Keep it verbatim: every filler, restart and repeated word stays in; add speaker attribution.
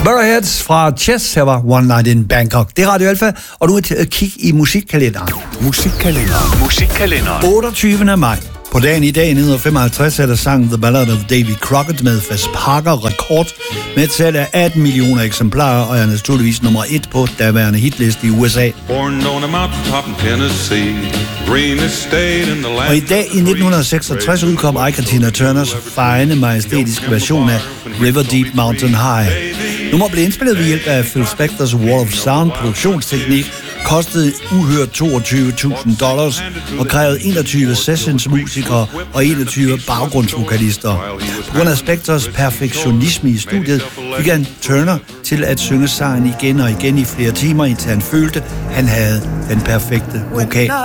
Speaker 1: Burrheads fra Chess, her var One Night in Bangkok. Det er Radio Alfa, og nu et kig i musikkalenderen.
Speaker 2: Musikkalenderen. Musikkalenderen.
Speaker 1: otteogtyvende maj. På dagen i dag nitten femoghalvtreds er der sang The Ballad of Davy Crockett med Fess Parker rekord med et salg af atten millioner eksemplarer og er naturligvis nummer et på daværende hitliste i U S A. Og i dag i nitten seksogtres udkom Ike og Tina Turners fine, majestætiske version af River Deep Mountain High. Nummeret blev indspillet ved hjælp af Phil Spectors Wall of Sound produktionsteknik, kostede uhørt toogtyve tusind dollars og krævede enogtyve sessionsmusikere og enogtyve baggrundsvokalister. På grund af Spectors perfektionisme i studiet fik han Turner til at synge sangen igen og igen i flere timer, indtil han følte, han havde den perfekte vokal.